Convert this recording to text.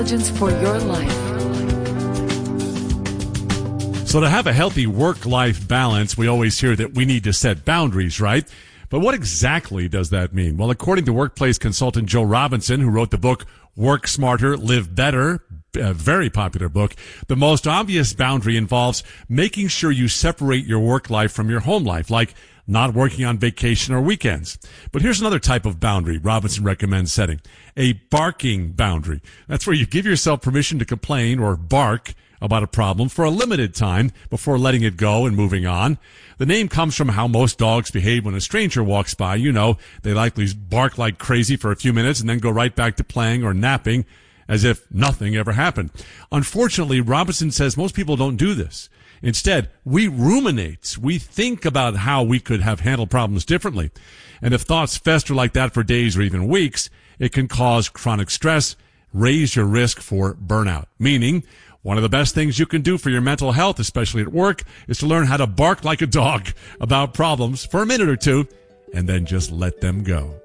For your life. So to have a healthy work-life balance, we always hear that we need to set boundaries, right? But what exactly does that mean? Well, according to workplace consultant Joe Robinson, who wrote the book Work Smarter, Live Better, a very popular book, the most obvious boundary involves making sure you separate your work life from your home life, like not working on vacation or weekends. But here's another type of boundary Robinson recommends setting: a barking boundary. That's where you give yourself permission to complain or bark about a problem for a limited time before letting it go and moving on. The name comes from how most dogs behave when a stranger walks by. You know, they likely bark like crazy for a few minutes and then go right back to playing or napping as if nothing ever happened. Unfortunately, Robinson says most people don't do this. Instead, we ruminate. We think about how we could have handled problems differently. And if thoughts fester like that for days or even weeks, it can cause chronic stress, raise your risk for burnout. Meaning, one of the best things you can do for your mental health, especially at work, is to learn how to bark like a dog about problems for a minute or two and then just let them go.